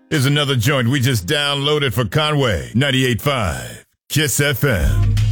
Here's another joint we just downloaded for Conway. 98.5 Kiss FM.